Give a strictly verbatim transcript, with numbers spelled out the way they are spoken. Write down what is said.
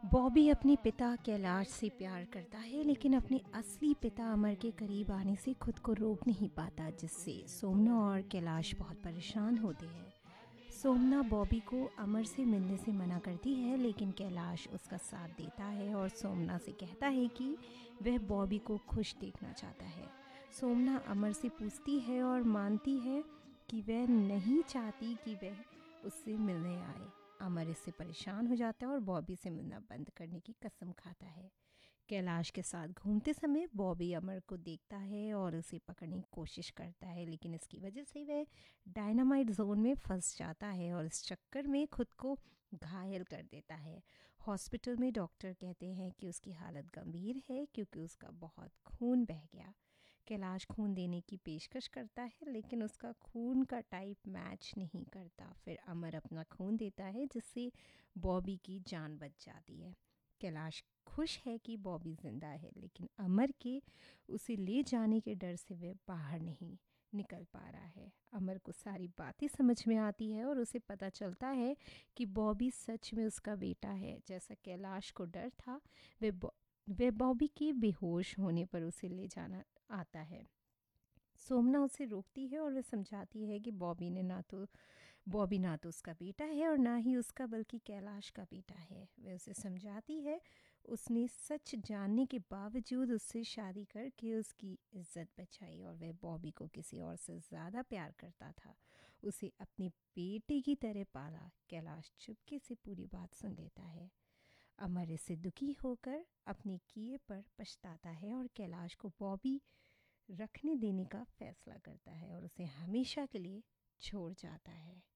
बॉबी अपने पिता कैलाश से प्यार करता है लेकिन अपने असली पिता अमर के करीब आने से खुद को रोक नहीं पाता, जिससे सोमना और कैलाश बहुत परेशान होते हैं। सोमना बॉबी को अमर से मिलने से मना करती है लेकिन कैलाश उसका साथ देता है और सोमना से कहता है कि वह बॉबी को खुश देखना चाहता है। सोमना अमर से पूछती है और मानती है कि वह नहीं चाहती कि वह उससे मिलने आए। अमर इससे परेशान हो जाता है और बॉबी से मिलना बंद करने की कसम खाता है। कैलाश के साथ घूमते समय बॉबी अमर को देखता है और उसे पकड़ने की कोशिश करता है, लेकिन इसकी वजह से वह डायनामाइट जोन में फंस जाता है और इस चक्कर में खुद को घायल कर देता है। हॉस्पिटल में डॉक्टर कहते हैं कि उसकी हालत गंभीर है क्योंकि उसका बहुत खून बह गया। कैलाश खून देने की पेशकश करता है लेकिन उसका खून का टाइप मैच नहीं करता। फिर अमर अपना खून देता है जिससे बॉबी की जान बच जाती है। कैलाश खुश है कि बॉबी जिंदा है लेकिन अमर के उसे ले जाने के डर से वह बाहर नहीं निकल पा रहा है। अमर को सारी बातें समझ में आती है और उसे पता चलता है कि बॉबी सच में उसका बेटा है। जैसा कैलाश को डर था, वह बॉ- वह बॉबी के बेहोश होने पर उसे ले जाना आता है। सोमना उसे रोकती है और वह समझाती है कि बॉबी ने ना तो बॉबी ना तो उसका बेटा है और ना ही उसका बल्कि कैलाश का बेटा है। वह उसे समझाती है उसने सच जानने के बावजूद उससे शादी करके उसकी इज्जत बचाई और वह बॉबी को किसी और से ज़्यादा प्यार करता था। उसे अपने बेटे की तरह पाला। कैलाश चुपके से पूरी बात सुन लेता है। अमर इससे दुखी होकर अपने किए पर पछताता है और कैलाश को बॉबी रखने देने का फैसला करता है और उसे हमेशा के लिए छोड़ जाता है।